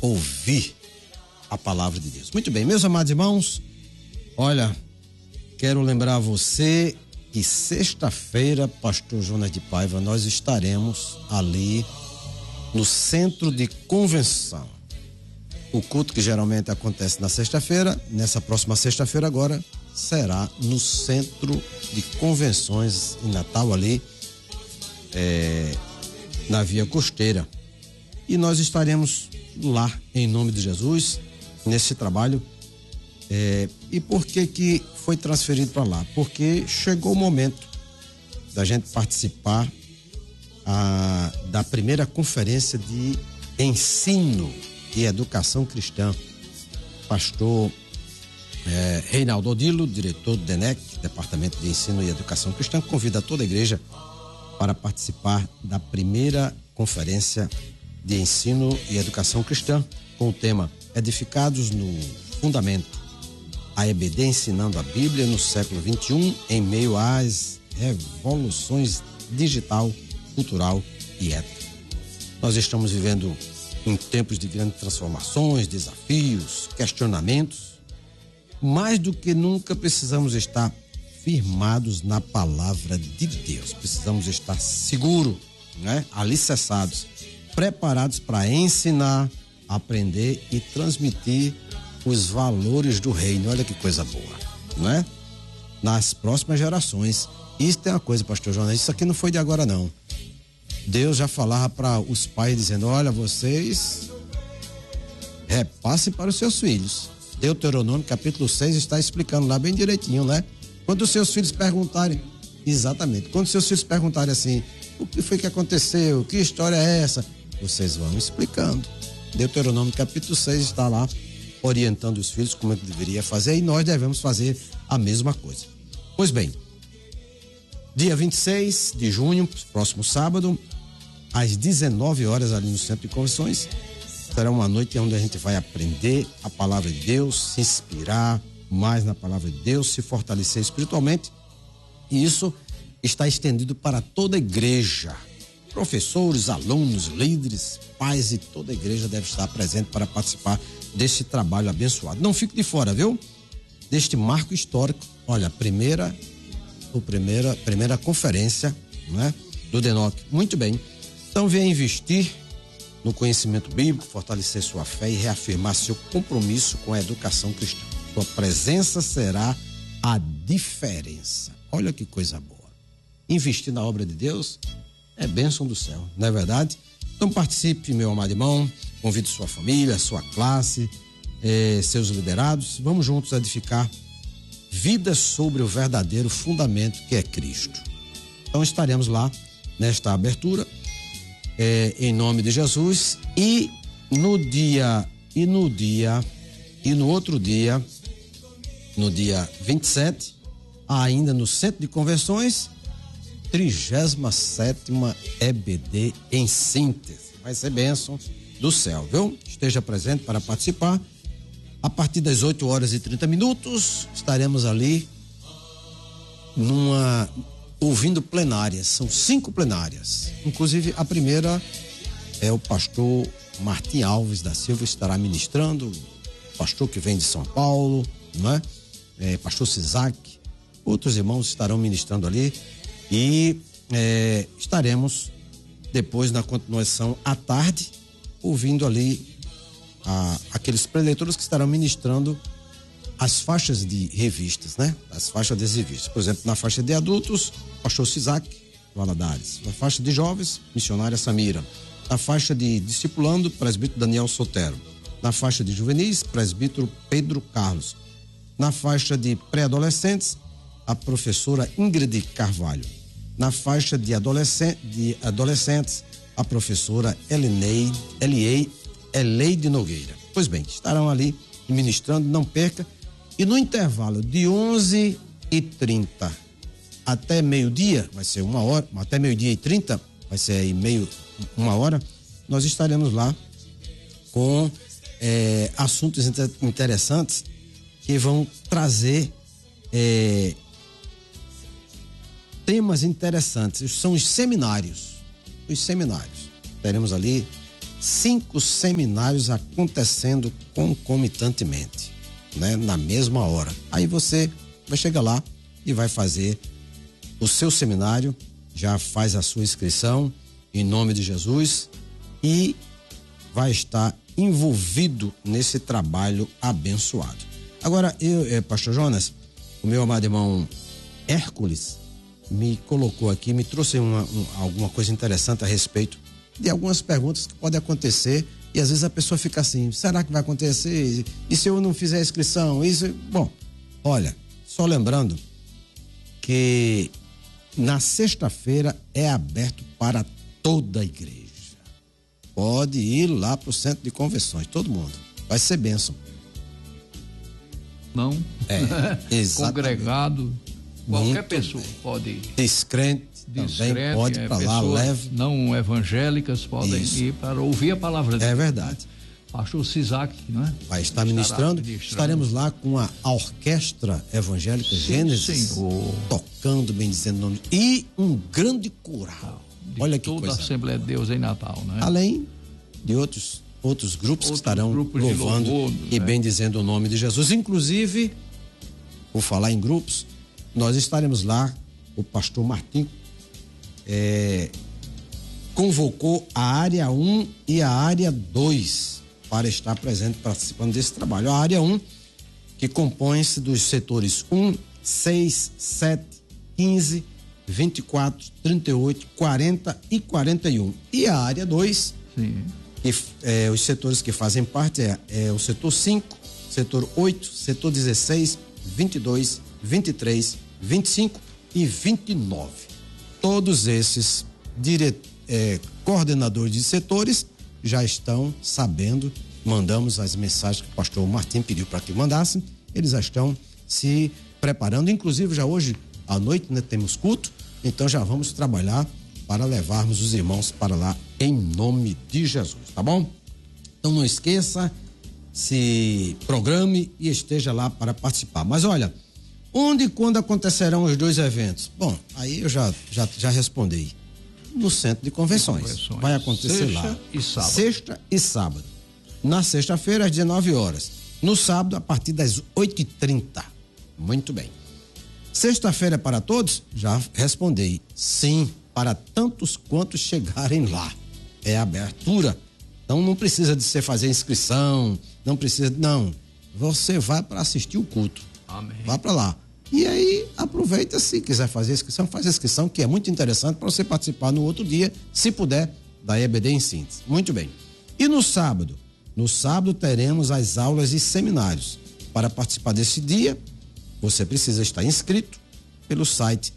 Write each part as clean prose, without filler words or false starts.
ouvir a palavra de Deus. Muito bem, meus amados irmãos, olha, quero lembrar você que sexta-feira, pastor Jonas de Paiva, nós estaremos ali no centro de convenção. O culto que geralmente acontece na sexta-feira, nessa próxima sexta-feira agora, será no centro de convenções em Natal ali, na Via Costeira. E nós estaremos lá em nome de Jesus, nesse trabalho. E por que foi transferido para lá? Porque chegou o momento da gente participar da primeira conferência de ensino e educação cristã. Pastor Reinaldo Odilo, diretor do DENEC, Departamento de Ensino e Educação Cristã, convida toda a igreja para participar da primeira conferência de ensino e educação cristã, com o tema Edificados no Fundamento, a EBD ensinando a Bíblia no século XXI em meio às revoluções digital, cultural e ética. Nós estamos vivendo em tempos de grandes transformações, desafios, questionamentos. Mais do que nunca precisamos estar firmados na palavra de Deus. Precisamos estar seguros, né? Alicerçados, preparados para ensinar, aprender e transmitir os valores do reino. Olha que coisa boa, não é? Nas próximas gerações. Isso tem uma coisa, pastor Jonas, isso aqui não foi de agora não. Deus já falava para os pais dizendo, olha, vocês repassem para os seus filhos. Deuteronômio capítulo 6 está explicando lá bem direitinho, né? Quando os seus filhos perguntarem, exatamente, quando os seus filhos perguntarem assim, o que foi que aconteceu, que história é essa? Vocês vão explicando. Deuteronômio capítulo 6 está lá orientando os filhos como é que deveria fazer, e nós devemos fazer a mesma coisa. Pois bem, dia 26 de junho, próximo sábado, às 19 horas ali no Centro de Convenções, será uma noite onde a gente vai aprender a palavra de Deus, se inspirar mais na palavra de Deus, se fortalecer espiritualmente, e isso está estendido para toda a igreja. Professores, alunos, líderes, pais e toda a igreja deve estar presente para participar desse trabalho abençoado. Não fique de fora, viu? Deste marco histórico. Olha, primeira conferência, né, do DENOC. Muito bem. Então venha investir no conhecimento bíblico, fortalecer sua fé e reafirmar seu compromisso com a educação cristã. Sua presença será a diferença. Olha que coisa boa. Investir na obra de Deus é bênção do céu, não é verdade? Então participe, meu amado irmão, convide sua família, sua classe, seus liderados. Vamos juntos edificar vidas sobre o verdadeiro fundamento que é Cristo. Então estaremos lá nesta abertura, em nome de Jesus, e no outro dia, no dia 27, ainda no Centro de Convenções, 37ª EBD em síntese. Vai ser bênção do céu, viu? Esteja presente para participar. A partir das 8h30 estaremos ali ouvindo plenárias. São 5 plenárias. Inclusive a primeira é o pastor Martim Alves da Silva, estará ministrando, pastor que vem de São Paulo, não é? Pastor Cisac, outros irmãos estarão ministrando ali, e estaremos depois, na continuação à tarde, ouvindo ali aqueles preletores que estarão ministrando as faixas de revistas, né? As faixas das revistas. Por exemplo, na faixa de adultos, pastor Cisac Valadares. Na faixa de jovens, missionária Samira. Na faixa de discipulando, presbítero Daniel Sotero. Na faixa de juvenis, presbítero Pedro Carlos. Na faixa de pré-adolescentes, a professora Ingrid Carvalho. Na faixa de adolescentes, a professora Eleide Nogueira. Pois bem, estarão ali ministrando, não perca. E no intervalo de 11h30 até meio-dia, vai ser 1 hora, até meio-dia e 30, vai ser aí 1 hora, nós estaremos lá com assuntos interessantes que vão trazer temas interessantes. São os seminários. Teremos ali 5 seminários acontecendo concomitantemente, né? Na mesma hora. Aí você vai chegar lá e vai fazer o seu seminário, já faz a sua inscrição em nome de Jesus e vai estar envolvido nesse trabalho abençoado. Agora, pastor Jonas, o meu amado irmão Hércules me colocou aqui, me trouxe alguma coisa interessante a respeito de algumas perguntas que podem acontecer e às vezes a pessoa fica assim, será que vai acontecer? E se eu não fizer a inscrição? Bom, olha, só lembrando que na sexta-feira é aberto para toda a igreja. Pode ir lá para o centro de convenções, todo mundo. Vai ser bênção. Não. Exatamente. Congregado, qualquer Muito pessoa bem. pode ir. Descrente também pode ir para lá, leve. Não evangélicas podem ir para ouvir a palavra de Deus. É verdade. Pastor Sisak, não é? Vai estar ministrando. Estaremos lá com a orquestra evangélica Gênesis, Senhor. tocando, bem dizendo o nome. E um grande coral. Olha que toda coisa. a Assembleia de Deus em Natal, né? Além de outros grupos que estarão louvando louvor, e né? bem dizendo o nome de Jesus. Inclusive, por falar em grupos, nós estaremos lá, o pastor Martim convocou a área 1 e a área 2 para estar presente, participando desse trabalho. A área 1, que compõe-se dos setores 1, 6, 7, 15, 24, 38, 40 e 41. E a área 2, Sim. que os setores que fazem parte é o setor 5, setor 8, setor 16, 22, 23, 25 e 29. Todos esses coordenadores de setores já estão sabendo, mandamos as mensagens que o pastor Martim pediu para que mandassem, eles já estão se preparando, inclusive já hoje à noite, né, temos culto, então já vamos trabalhar para levarmos os irmãos para lá em nome de Jesus, tá bom? Então não esqueça, se programe e esteja lá para participar. Mas olha, onde e quando acontecerão os 2 eventos? Bom, aí eu já respondi. No centro de convenções. Vai acontecer lá. Sexta e sábado. Na sexta-feira, às 19 horas. No sábado, a partir das 8h30. Muito bem. Sexta-feira é para todos? Já respondi. Sim, para tantos quantos chegarem lá. É a abertura. Então não precisa de você fazer inscrição, não precisa, não. Você vai para assistir o culto. Amém. Vá para lá. E aí, aproveita, se quiser fazer a inscrição, faz a inscrição, que é muito interessante para você participar no outro dia, se puder, da EBD em síntese. Muito bem. E no sábado? No sábado teremos as aulas e seminários. Para participar desse dia, você precisa estar inscrito pelo site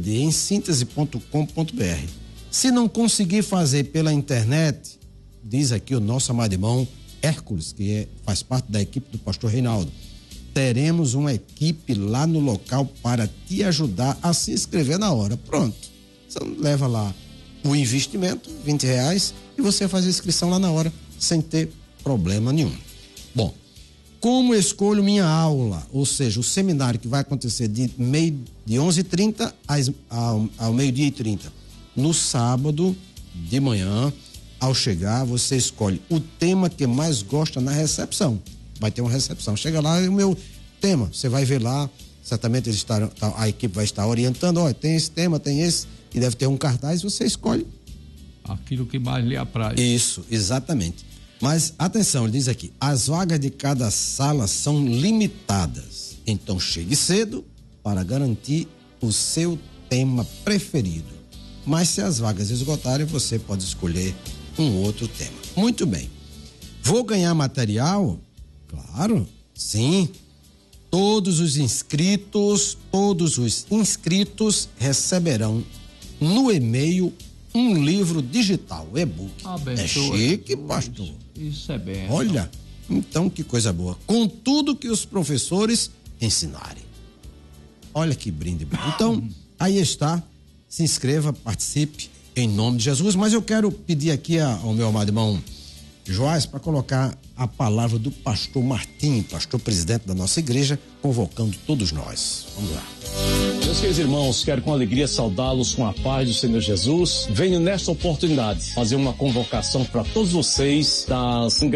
ebdemsintese.com.br. Se não conseguir fazer pela internet, diz aqui o nosso amado irmão Hércules, que faz parte da equipe do pastor Reinaldo, teremos uma equipe lá no local para te ajudar a se inscrever na hora. Pronto. Você leva lá o investimento, R$20, e você faz a inscrição lá na hora, sem ter problema nenhum. Bom, como escolho minha aula? Ou seja, o seminário que vai acontecer de 11h30 ao meio-dia e 30. No sábado de manhã, ao chegar, você escolhe o tema que mais gosta na recepção. Vai ter uma recepção. Chega lá, é o meu tema. Você vai ver lá, certamente a equipe vai estar orientando, tem esse tema, tem esse, e deve ter um cartaz, você escolhe aquilo que mais lhe apraz. Isso, exatamente. Mas atenção, ele diz aqui, as vagas de cada sala são limitadas. Então chegue cedo para garantir o seu tema preferido. Mas se as vagas esgotarem, você pode escolher um outro tema. Muito bem. Vou ganhar material? Claro, sim. Todos os inscritos receberão no e-mail um livro digital, e-book. É chique, pastor. Isso é bem. Olha, então que coisa boa. Com tudo que os professores ensinarem. Olha que brinde bom. Então, aí está. Se inscreva, participe em nome de Jesus. Mas eu quero pedir aqui ao meu amado irmão Joás para colocar a palavra do pastor Martim, pastor presidente da nossa igreja, convocando todos nós. Vamos lá. Meus queridos irmãos, quero com alegria saudá-los com a paz do Senhor Jesus. Venho nesta oportunidade fazer uma convocação para todos vocês das